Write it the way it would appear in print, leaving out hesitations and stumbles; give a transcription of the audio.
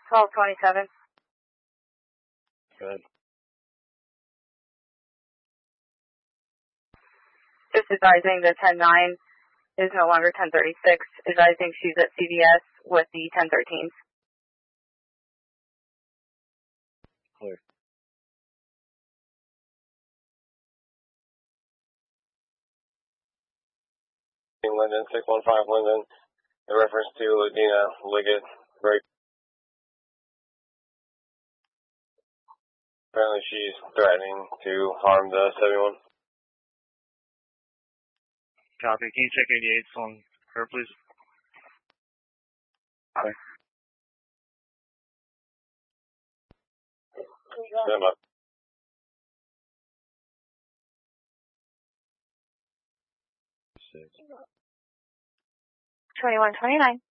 1227. Good. Just advising the 10-9 is no longer 1036. Advising she's at CVS with the 1013s. Clear. Linden, 615 Linden, in reference to Ladina Liggett break. Apparently she's threatening to harm the 71. Copy. Can you check 88s on her, please? Okay. Stand up. 2129.